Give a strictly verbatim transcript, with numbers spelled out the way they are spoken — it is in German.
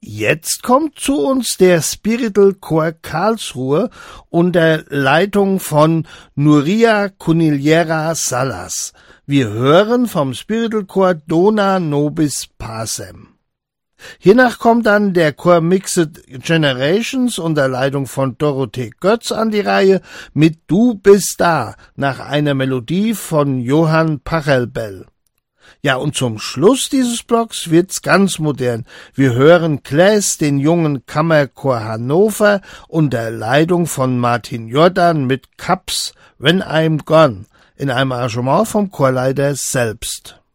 Jetzt kommt zu uns der Spiritual Chor Karlsruhe unter Leitung von Nuria Cunillera Salas. Wir hören vom Spiritual Chor Dona Nobis Pacem. Hiernach kommt dann der Chor Mixed Generations unter Leitung von Dorothee Götz an die Reihe mit Du bist da, nach einer Melodie von Johann Pachelbel. Ja, und zum Schluss dieses Blocks wird's ganz modern. Wir hören Claes, den jungen Kammerchor Hannover, unter Leitung von Martin Jordan mit Kaps When I'm Gone, in einem Arrangement vom Chorleiter selbst.